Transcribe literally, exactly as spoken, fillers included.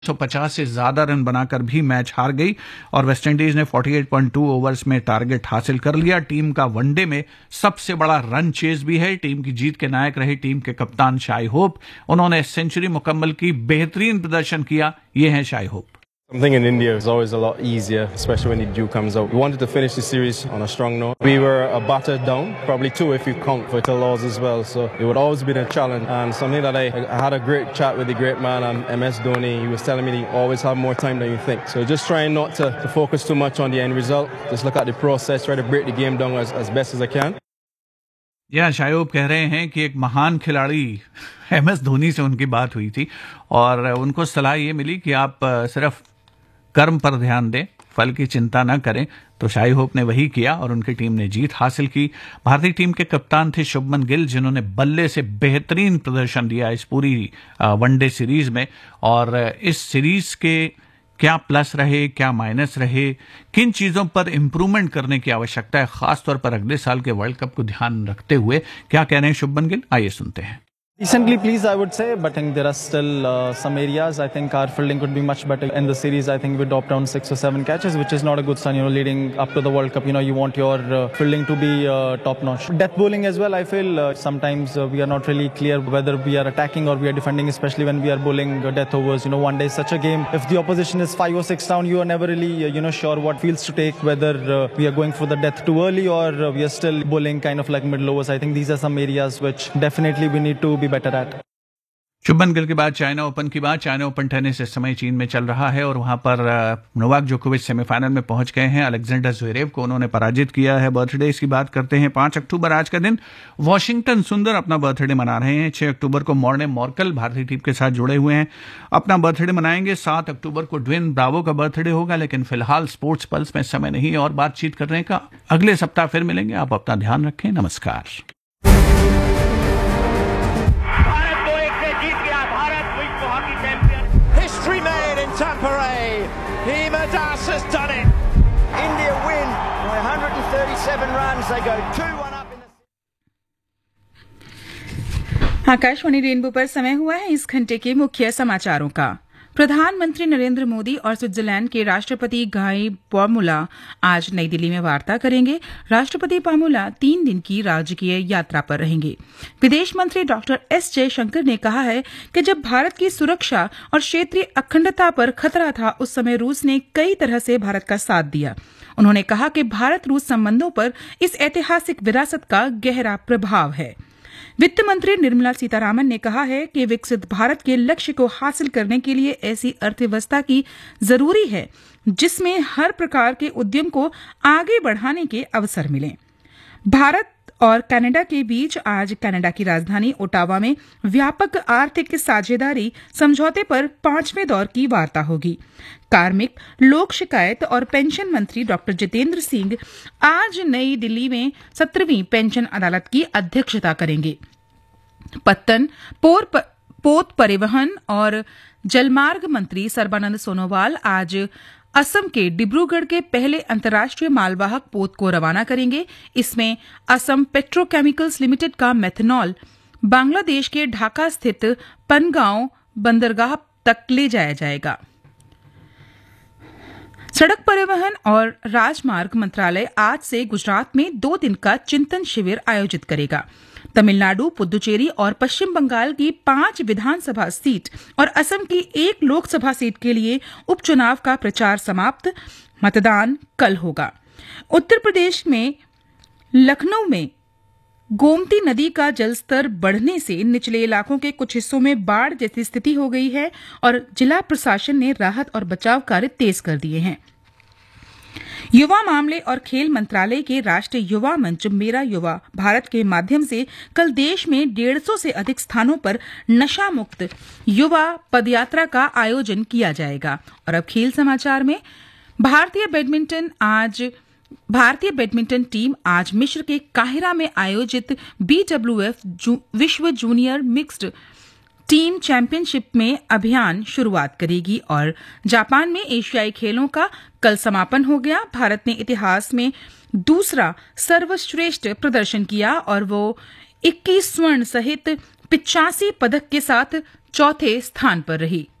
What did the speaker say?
एक सौ पचास से ज्यादा रन बनाकर भी मैच हार गई और वेस्टइंडीज ने अड़तालीस पॉइंट दो ओवर्स में टारगेट हासिल कर लिया। टीम का वनडे में सबसे बड़ा रन चेज भी है। टीम की जीत के नायक रहे टीम के कप्तान शाई होप। उन्होंने सेंचुरी मुकम्मल की, बेहतरीन प्रदर्शन किया। ये हैं Shai Hope. Something in India is always a lot easier, especially when the dew comes out. We wanted to finish the series on a strong note. We were a batter down, probably two if you count for the laws as well. So it would always be a challenge, and something that I, I had a great chat with the great man, um, M S Dhoni. He was telling me he always have more time than you think. So just trying not to, to focus too much on the end result. Just look at the process, try to break the game down as, as best as I can. या शायद कह रहे हैं कि एक महान खिलाड़ी M S Dhoni से उनकी बात हुई थी और उनको सलाह ये मिली कि आप सिर्फ कर्म पर ध्यान दें, फल की चिंता न करें। तो शाई होप ने वही किया और उनकी टीम ने जीत हासिल की। भारतीय टीम के कप्तान थे शुभमन गिल, जिन्होंने बल्ले से बेहतरीन प्रदर्शन दिया इस पूरी वनडे सीरीज में। और इस सीरीज के क्या प्लस रहे, क्या माइनस रहे, किन चीजों पर इंप्रूवमेंट करने की आवश्यकता है, खासतौर पर अगले साल के वर्ल्ड कप को ध्यान रखते हुए, क्या कह रहे हैं शुभमन गिल, आइए सुनते हैं। Decently pleased, I would say, but I think there are still uh, some areas. I think our fielding could be much better in the series. I think we dropped down six or seven catches, which is not a good sign. You know, leading up to the World Cup, you know, you want your uh, fielding to be uh, top notch. Death bowling as well. I feel uh, sometimes uh, we are not really clear whether we are attacking or we are defending, especially when we are bowling uh, death overs. You know, one day is such a game. If the opposition is five or six down, you are never really uh, you know sure what fields to take. Whether uh, we are going for the death too early or uh, we are still bowling kind of like middle overs. I think these are some areas which definitely we need to be better at. Shubman Gill के बाद China open की बात। China open tennis इस समय चीन में चल रहा है और वहां पर नोवाक जोकोविच सेमीफाइनल में पहुंच गए हैं। अलेक्जेंडर ज़्वेरेव को उन्होंने पराजित किया है। बर्थडे की बात करते हैं, पांच अक्टूबर आज का दिन। वॉशिंगटन सुंदर अपना बर्थडे मना रहे हैं। छह अक्टूबर को मॉर्ने मॉर्कल भारतीय टीम के साथ जुड़े हुए हैं, अपना बर्थडे मनाएंगे। सात अक्टूबर को ड्वेन ब्रावो का बर्थडे होगा, लेकिन फिलहाल स्पोर्ट्स पल्स में समय नहीं और बातचीत करने का। अगले सप्ताह फिर मिलेंगे। आप अपना ध्यान रखें। नमस्कार। Hima Das has done it. India win by one hundred thirty-seven runs. They go two one up in the... Akashvani rainbow पर समय हुआ है इस घंटे के मुख्य समाचारों का। प्रधानमंत्री नरेंद्र मोदी और स्विट्जरलैंड के राष्ट्रपति गाई पामुला आज नई दिल्ली में वार्ता करेंगे। राष्ट्रपति पामुला तीन दिन की राजकीय यात्रा पर रहेंगे। विदेश मंत्री डॉक्टर एस जयशंकर ने कहा है कि जब भारत की सुरक्षा और क्षेत्रीय अखंडता पर खतरा था, उस समय रूस ने कई तरह से भारत का साथ दिया। उन्होंने कहा कि भारत रूस संबंधों पर इस ऐतिहासिक विरासत का गहरा प्रभाव है। वित्त मंत्री निर्मला सीतारामन ने कहा है कि विकसित भारत के लक्ष्य को हासिल करने के लिए ऐसी अर्थव्यवस्था की जरूरी है जिसमें हर प्रकार के उद्यम को आगे बढ़ाने के अवसर मिलें। भारत और कनाडा के बीच आज कनाडा की राजधानी ओटावा में व्यापक आर्थिक साझेदारी समझौते पर पांचवें दौर की वार्ता होगी। कार्मिक, लोक शिकायत और पेंशन मंत्री डॉक्टर जितेंद्र सिंह आज नई दिल्ली में सत्रहवीं पेंशन अदालत की अध्यक्षता करेंगे। पत्तन, पोर प, पोत परिवहन और जलमार्ग मंत्री सर्बानंद सोनोवाल आज असम के डिब्रूगढ़ के पहले अंतर्राष्ट्रीय मालवाहक पोत को रवाना करेंगे। इसमें असम पेट्रोकेमिकल्स लिमिटेड का मेथनॉल बांग्लादेश के ढाका स्थित पनगांव बंदरगाह तक ले जाया जाएगा। सड़क परिवहन और राजमार्ग मंत्रालय आज से गुजरात में दो दिन का चिंतन शिविर आयोजित करेगा। तमिलनाडु, पुदुचेरी और पश्चिम बंगाल की पांच विधानसभा सीट और असम की एक लोकसभा सीट के लिए उपचुनाव का प्रचार समाप्त। मतदान कल होगा। उत्तर प्रदेश में लखनऊ में गोमती नदी का जलस्तर बढ़ने से निचले इलाकों के कुछ हिस्सों में बाढ़ जैसी स्थिति हो गई है और जिला प्रशासन ने राहत और बचाव कार्य तेज कर दिए हैं। युवा मामले और खेल मंत्रालय के राष्ट्रीय युवा मंच मेरा युवा भारत के माध्यम से कल देश में डेढ़ सौ से अधिक स्थानों पर नशा मुक्त युवा पदयात्रा का आयोजन किया जाएगा। और अब खेल समाचार में भारतीय बैडमिंटन आज भारतीय बैडमिंटन टीम आज मिस्र के काहिरा में आयोजित बीडब्ल्यूएफ जू, विश्व जूनियर मिक्स्ड टीम चैंपियनशिप में अभियान शुरुआत करेगी और जापान में एशियाई खेलों का कल समापन हो गया। भारत ने इतिहास में दूसरा सर्वश्रेष्ठ प्रदर्शन किया और वो इक्कीस स्वर्ण सहित पिचासी पदक के साथ चौथे स्थान पर रही।